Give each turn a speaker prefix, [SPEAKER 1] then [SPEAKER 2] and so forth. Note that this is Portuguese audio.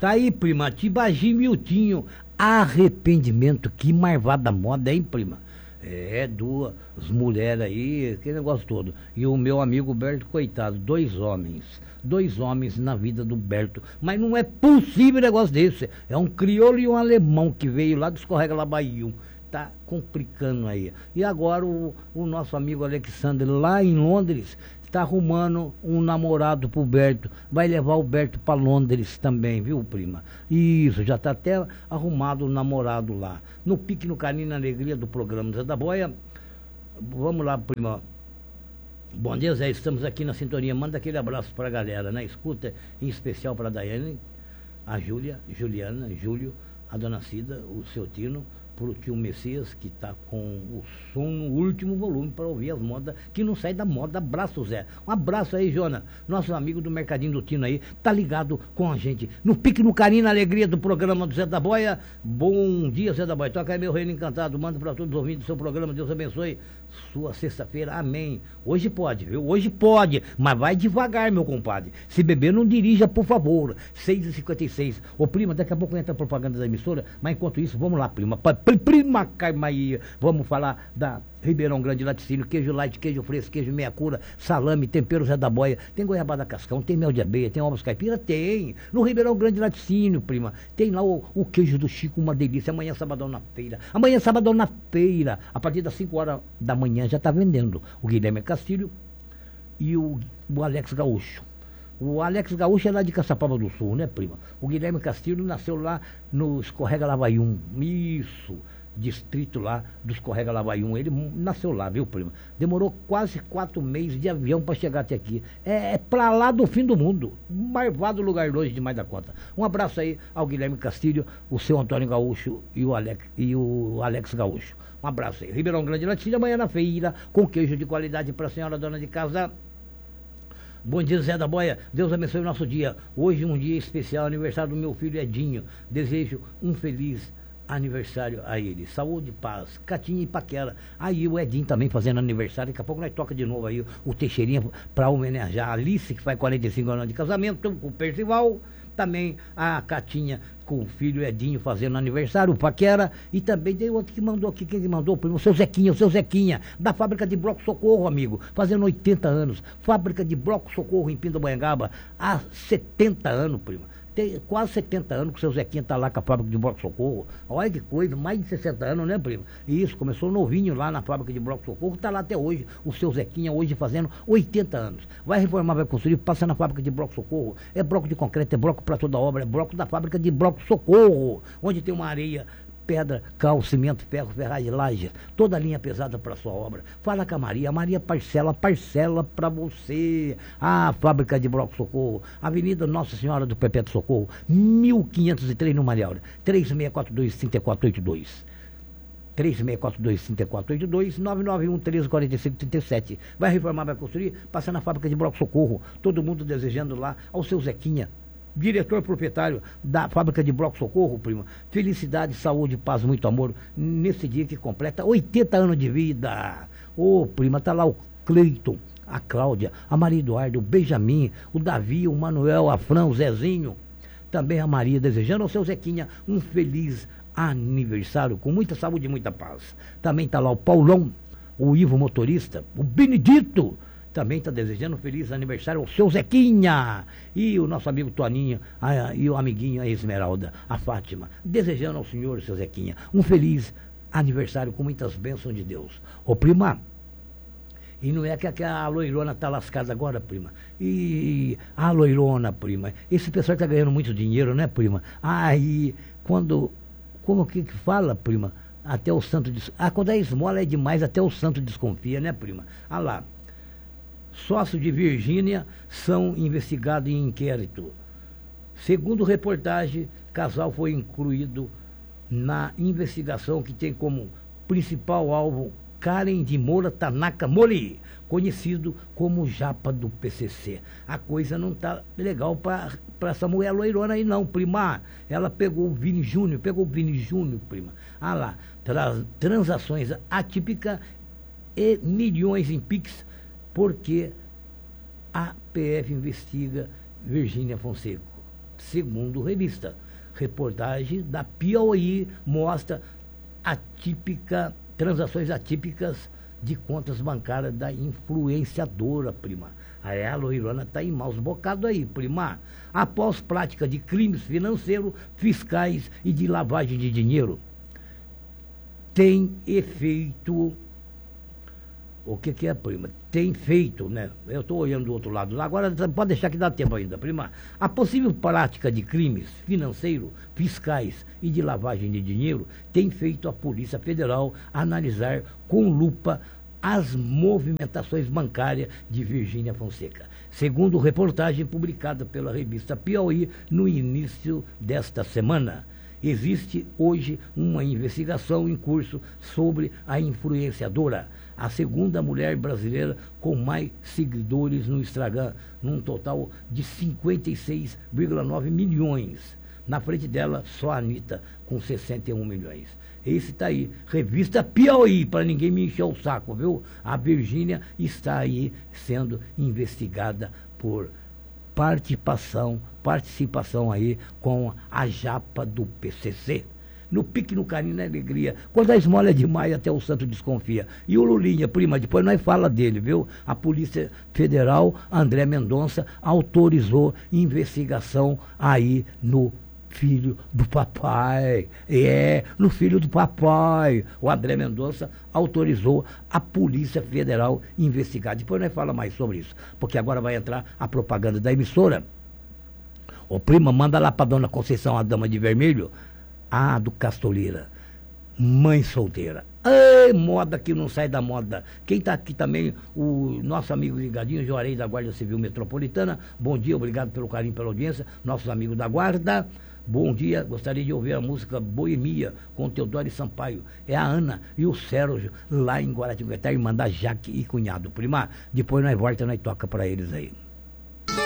[SPEAKER 1] Tá aí, prima, Tibagi Miltinho, arrependimento, que marvada moda, hein, prima? É, duas mulheres aí, aquele negócio todo. E o meu amigo Berto, coitado, dois homens na vida do Berto. Mas não é possível um negócio desse. É um crioulo e um alemão que veio lá do Escorrega lá Bahia. Tá complicando aí. E agora o nosso amigo Alexandre, lá em Londres, está arrumando um namorado pro Berto. Vai levar o Berto para Londres também, viu, prima? Isso, já está até arrumado o namorado lá. No Pique, no Carinho, na Alegria do programa Zé da Boia. Vamos lá, prima. Bom dia, Zé. Estamos aqui na sintonia. Manda aquele abraço para a galera, né? Escuta, em especial para a Daiane, a Júlia, Juliana, Júlio, a dona Cida, o seu Tino, pro tio Messias, que tá com o som no último volume para ouvir as modas, que não sai da moda. Abraço, Zé. Um abraço aí, Jona. Nosso amigo do Mercadinho do Tino aí, tá ligado com a gente. No Pique, no Carinho, na Alegria do programa do Zé da Boia. Bom dia, Zé da Boia. Toca aí, meu reino encantado. Manda para todos os ouvintes do seu programa. Deus abençoe sua sexta-feira. Amém. Hoje pode, viu? Hoje pode. Mas vai devagar, meu compadre. Se beber, não dirija, por favor. 6h56. Ô, prima, daqui a pouco entra a propaganda da emissora, mas enquanto isso, vamos lá, prima. Prima Carmaia, vamos falar da Ribeirão Grande Laticínio, queijo light, queijo fresco, queijo meia cura, salame, tempero Zé da Boia, tem goiabada cascão, tem mel de abelha, tem ovos caipira, tem. No Ribeirão Grande Laticínio, prima, tem lá o queijo do Chico, uma delícia. Amanhã sabadão na feira, a partir das 5 horas da manhã já está vendendo o Guilherme Castilho e o Alex Gaúcho. O Alex Gaúcho é lá de Caçapava do Sul, né, prima? O Guilherme Castilho nasceu lá no Escorrega Lavaium. Isso, distrito lá do Escorrega Lavaium. Ele nasceu lá, viu, prima? Demorou quase 4 meses de avião para chegar até aqui. É pra lá do fim do mundo. Marvado lugar longe demais da conta. Um abraço aí ao Guilherme Castilho, o seu Antônio Gaúcho e o Alex Gaúcho. Um abraço aí. Ribeirão Grande Laticínio, amanhã na feira, com queijo de qualidade para a senhora dona de casa. Bom dia, Zé da Boia. Deus abençoe o nosso dia. Hoje um dia especial, aniversário do meu filho Edinho. Desejo um feliz aniversário a ele. Saúde, paz, Catinha e Paquera. Aí o Edinho também fazendo aniversário. Daqui a pouco nós toca de novo aí o Teixeirinha para homenagear a Alice, que faz 45 anos de casamento, o Percival. Também a Catinha com o filho Edinho fazendo aniversário, o Paquera. E também tem outro que mandou aqui, quem que mandou? O seu Zequinha, da fábrica de Bloco Socorro, amigo, fazendo 80 anos. Fábrica de Bloco Socorro em Pindamonhangaba, há 70 anos, prima. Tem quase 70 anos que o seu Zequinha está lá com a fábrica de Bloco Socorro. Olha que coisa, mais de 60 anos, né, primo? Isso, começou novinho lá na fábrica de Bloco Socorro, está lá até hoje, o seu Zequinha hoje fazendo 80 anos. Vai reformar, vai construir, passa na fábrica de Bloco Socorro. É bloco de concreto, é bloco para toda obra, é bloco da fábrica de Bloco Socorro, onde tem uma areia, pedra, cal, cimento, ferro, ferragem, laje, toda a linha pesada para sua obra. Fala com a Maria parcela para você. A fábrica de Bloco Socorro, Avenida Nossa Senhora do Perpétuo Socorro, 1503 no Mariaura, 3642-3482. 3642-3482, 991-1345-37. Vai reformar, vai construir, passa na fábrica de Bloco Socorro. Todo mundo desejando lá ao seu Zequinha, diretor proprietário da fábrica de Bloco Socorro, prima. Felicidade, saúde, paz, muito amor, nesse dia que completa 80 anos de vida. Ô, prima, tá lá o Cleiton, a Cláudia, a Maria Eduardo, o Benjamin, o Davi, o Manuel, a Fran, o Zezinho. Também a Maria, desejando ao seu Zequinha um feliz aniversário, com muita saúde e muita paz. Também tá lá o Paulão, o Ivo motorista, o Benedito, também está desejando um feliz aniversário ao seu Zequinha. E o nosso amigo Toninho, e o amiguinho, a Esmeralda, a Fátima, desejando ao senhor, seu Zequinha, um feliz aniversário com muitas bênçãos de Deus. Ô, prima, e não é que a loirona está lascada agora, prima. E a loirona, prima, esse pessoal está ganhando muito dinheiro, né, prima? Aí, como que fala, prima? Até o santo, quando a esmola é demais, até o santo desconfia, né, prima? Ah lá. Sócios de Virgínia são investigados em inquérito. Segundo reportagem, casal foi incluído na investigação que tem como principal alvo Karen de Moura Tanaka Mori, conhecido como Japa do PCC. A coisa não tá legal para essa mulher loirona aí não, prima. Ela pegou o Vini Júnior, prima. Ah lá, transações atípicas e milhões em Pix, porque a PF investiga Virgínia Fonseca. segundo revista. Reportagem da Piauí mostra transações atípicas de contas bancárias da influenciadora, prima. Aí a Loirona está em maus bocados aí, prima. Após prática de crimes financeiros, fiscais e de lavagem de dinheiro, tem efeito... O que é, prima? Tem feito, né? Eu estou olhando do outro lado lá, agora pode deixar que dá tempo ainda, prima. A possível prática de crimes financeiros, fiscais e de lavagem de dinheiro tem feito a Polícia Federal analisar com lupa as movimentações bancárias de Virgínia Fonseca. Segundo reportagem publicada pela revista Piauí no início desta semana, existe hoje uma investigação em curso sobre a influenciadora, a segunda mulher brasileira com mais seguidores no Instagram, num total de 56,9 milhões. Na frente dela, só a Anitta, com 61 milhões. Esse está aí, revista Piauí, para ninguém me encher o saco, viu? A Virgínia está aí sendo investigada por participação aí com a japa do PCC. No pique, no carinho, na alegria. Quando a esmola é demais, até o santo desconfia. E o Lulinha, prima, depois nós fala dele, viu? A Polícia Federal, André Mendonça, autorizou investigação aí no filho do papai. No filho do papai. O André Mendonça autorizou a Polícia Federal investigar. Depois nós fala mais sobre isso, porque agora vai entrar a propaganda da emissora. Ô prima, manda lá pra dona Conceição, a dama de vermelho, do Castoleira, mãe solteira. Ei, moda que não sai da moda. Quem está aqui também, o nosso amigo ligadinho, Juarez da Guarda Civil Metropolitana. Bom dia, obrigado pelo carinho, pela audiência. Nossos amigos da Guarda. Bom dia, gostaria de ouvir a música Boemia, com Teodoro e Sampaio. É a Ana e o Sérgio, lá em Guaratinguetá, irmã da Jaque e cunhado. Prima, depois nós volta e nós toca para eles aí.